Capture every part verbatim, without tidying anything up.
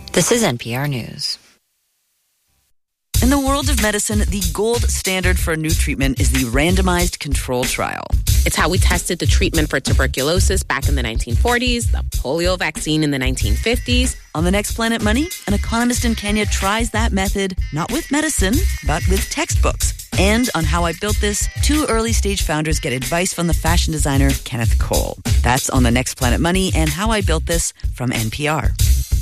This is N P R News. In the world of medicine, the gold standard for a new treatment is the randomized control trial. It's how we tested the treatment for tuberculosis back in the nineteen forties, the polio vaccine in the nineteen fifties. On the next Planet Money, an economist in Kenya tries that method, not with medicine, but with textbooks. And on How I Built This, two early-stage founders get advice from the fashion designer Kenneth Cole. That's on the next Planet Money and How I Built This from N P R.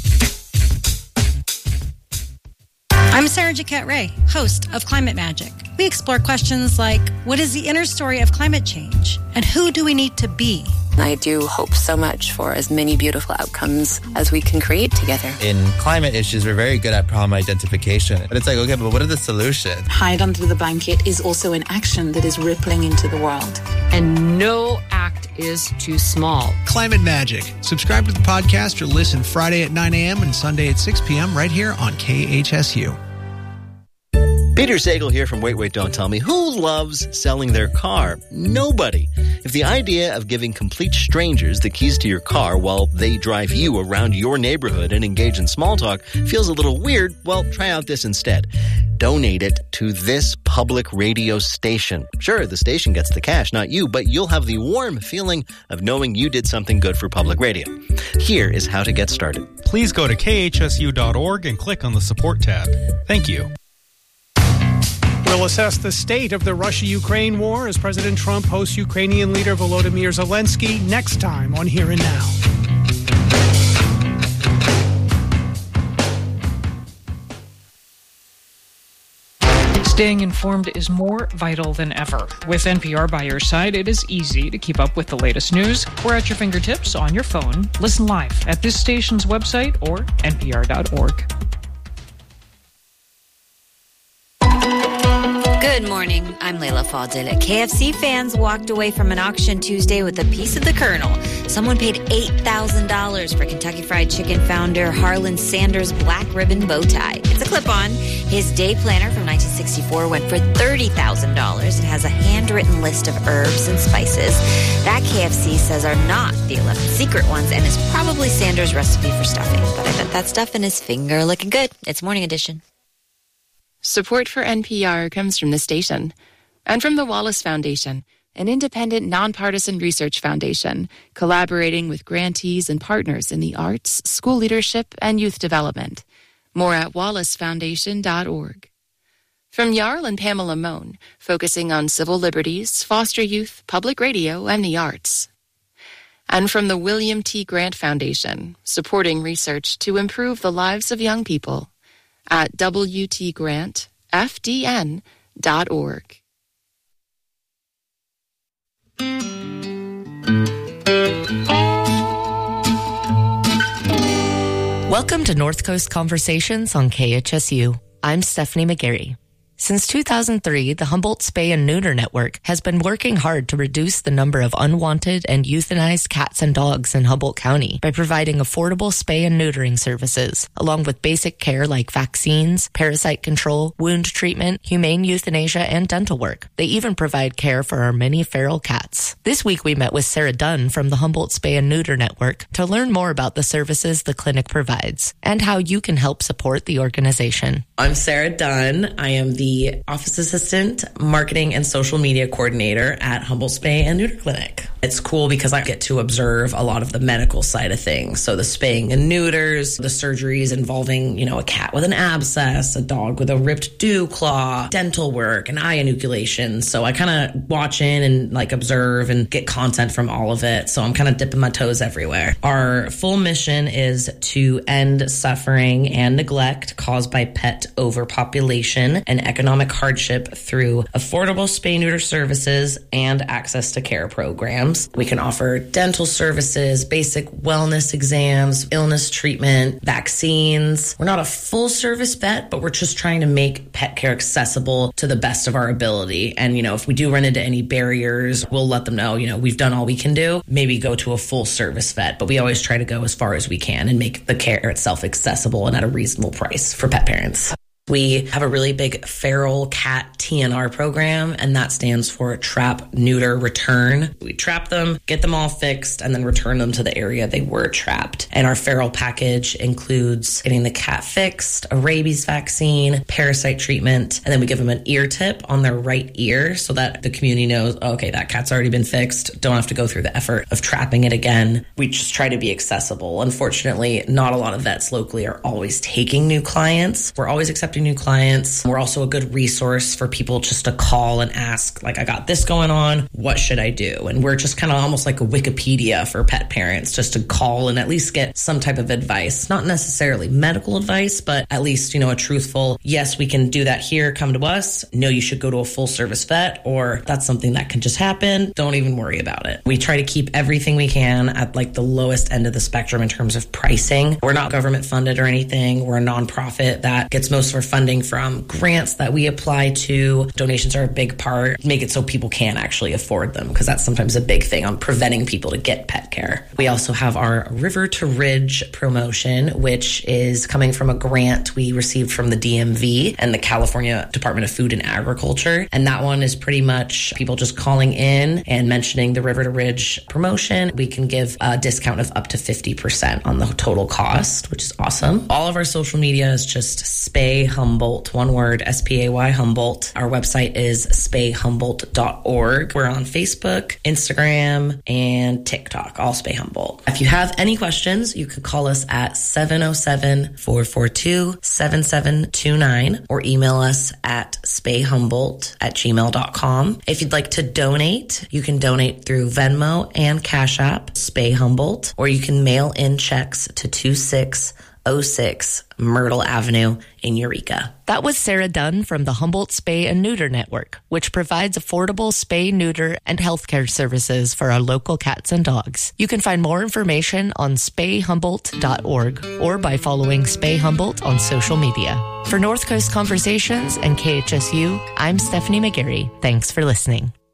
I'm Sarah Jaquette Ray, host of Climate Magic. We explore questions like, what is the inner story of climate change? And who do we need to be? I do hope so much for as many beautiful outcomes as we can create together. In climate issues, we're very good at problem identification. But it's like, okay, but what are the solutions? Hide under the blanket is also an action that is rippling into the world. And no act is too small. Climate Magic. Subscribe to the podcast or listen Friday at nine a.m. and Sunday at six p.m. right here on K H S U. Peter Sagal here from Wait, Wait, Don't Tell Me. Who loves selling their car? Nobody. If the idea of giving complete strangers the keys to your car while they drive you around your neighborhood and engage in small talk feels a little weird, well, try out this instead. Donate it to this public radio station. Sure, the station gets the cash, not you, but you'll have the warm feeling of knowing you did something good for public radio. Here is how to get started. Please go to K H S U dot org and click on the support tab. Thank you. We'll assess the state of the Russia-Ukraine war as President Trump hosts Ukrainian leader Volodymyr Zelensky next time on Here and Now. Staying informed is more vital than ever. With N P R by your side, it is easy to keep up with the latest news. We're at your fingertips on your phone. Listen live at this station's website or N P R dot org. Good morning. I'm Layla Fadil. K F C fans walked away from an auction Tuesday with a piece of the Colonel. Someone paid eight thousand dollars for Kentucky Fried Chicken founder Harlan Sanders' black ribbon bow tie. It's a clip-on. His day planner from nineteen sixty-four went for thirty thousand dollars. It has a handwritten list of herbs and spices that K F C says are not the eleven secret ones and is probably Sanders' recipe for stuffing. But I bet that stuff in his finger looking good. It's Morning Edition. Support for N P R comes from the station and from the Wallace Foundation, an independent, nonpartisan research foundation collaborating with grantees and partners in the arts, school leadership, and youth development. More at wallace foundation dot org. From Jarl and Pamela Mohn, focusing on civil liberties, foster youth, public radio, and the arts. And from the William T. Grant Foundation, supporting research to improve the lives of young people. At W T grant F D N dot org. Welcome to North Coast Conversations on K H S U. I'm Stephanie McGarry. Since two thousand three, the Humboldt Spay and Neuter Network has been working hard to reduce the number of unwanted and euthanized cats and dogs in Humboldt County by providing affordable spay and neutering services, along with basic care like vaccines, parasite control, wound treatment, humane euthanasia, and dental work. They even provide care for our many feral cats. This week we met with Sarah Dunn from the Humboldt Spay and Neuter Network to learn more about the services the clinic provides and how you can help support the organization. I'm Sarah Dunn. I am the The office assistant, marketing, and social media coordinator at Humboldt Spay and Neuter Clinic. It's cool because I get to observe a lot of the medical side of things. So the spaying and neuters, the surgeries involving, you know, a cat with an abscess, a dog with a ripped dew claw, dental work, and eye inoculation. So I kind of watch in and like observe and get content from all of it. So I'm kind of dipping my toes everywhere. Our full mission is to end suffering and neglect caused by pet overpopulation and economic hardship through affordable spay-neuter services and access to care programs. We can offer dental services, basic wellness exams, illness treatment, vaccines. We're not a full-service vet, but we're just trying to make pet care accessible to the best of our ability. And, you know, if we do run into any barriers, we'll let them know, you know, we've done all we can do. Maybe go to a full-service vet, but we always try to go as far as we can and make the care itself accessible and at a reasonable price for pet parents. We have a really big feral cat T N R program, and that stands for Trap, Neuter, Return. We trap them, get them all fixed, and then return them to the area they were trapped. And our feral package includes getting the cat fixed, a rabies vaccine, parasite treatment, and then we give them an ear tip on their right ear so that the community knows, oh, okay, that cat's already been fixed. Don't have to go through the effort of trapping it again. We just try to be accessible. Unfortunately, not a lot of vets locally are always taking new clients. We're always accepting new clients. We're also a good resource for people just to call and ask, like, I got this going on. What should I do? And we're just kind of almost like a Wikipedia for pet parents, just to call and at least get some type of advice. Not necessarily medical advice, but at least, you know, a truthful, yes, we can do that here. Come to us. No, you should go to a full service vet, or that's something that can just happen. Don't even worry about it. We try to keep everything we can at like the lowest end of the spectrum in terms of pricing. We're not government funded or anything. We're a nonprofit that gets most of our funding from grants that we apply to. Donations are a big part. Make it so people can actually afford them, because that's sometimes a big thing on preventing people to get pet care. We also have our River to Ridge promotion, which is coming from a grant we received from the D M V and the California Department of Food and Agriculture. And that one is pretty much people just calling in and mentioning the River to Ridge promotion. We can give a discount of up to fifty percent on the total cost, which is awesome. All of our social media is just Spay Humboldt, one word, S P A Y Humboldt. Our website is spay humboldt dot org. We're on Facebook, Instagram, and TikTok, all Spay Humboldt. If you have any questions, you can call us at seven oh seven, four four two, seven seven two nine or email us at spayhumboldt at gmail dot com. If you'd like to donate, you can donate through Venmo and Cash App, Spay Humboldt, or you can mail in checks to two six oh six Myrtle Avenue in Eureka. That was Sarah Dunn from the Humboldt Spay and Neuter Network, which provides affordable spay, neuter, and healthcare services for our local cats and dogs. You can find more information on spay humboldt dot org or by following Spay Humboldt on social media. For North Coast Conversations and K H S U, I'm Stephanie McGarry. Thanks for listening.